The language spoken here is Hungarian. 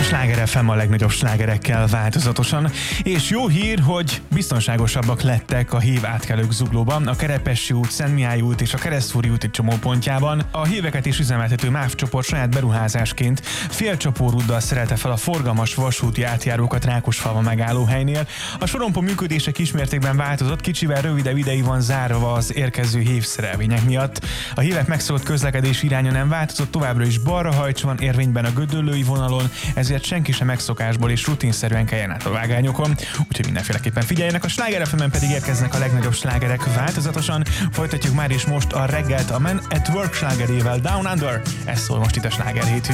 a Sláger FM a legnagyobb slágerekkel változatosan, és jó hír, hogy biztonságosabbak lettek a hév átkelők Zuglóban, a Kerepesi út, Szentmihály út és a Keresztúri út egy csomópontjában. A héveket is üzemeltető MÁV csoport saját beruházásként félcsaporúddal szerelte fel a forgalmas vasúti átjárókat Rákosfalva megállóhelynél. A sorompó működése kismértékben változott, kicsivel rövidebb ideig van zárva az érkező hévszerelvények miatt. A hévek megszokott közlekedési iránya nem változott, továbbra is balra hajts van érvényben a gödöllői vonalon, ezért senki sem megszokásból és rutinszerűen keljen át a vágányokon, úgyhogy mindenféleképpen figyeljenek. A Sláger FM-en pedig érkeznek a legnagyobb slágerek változatosan. Folytatjuk már is most a reggelt a Men at Work slágerével, Down Under. Ez szól most itt a Sláger hétvégén.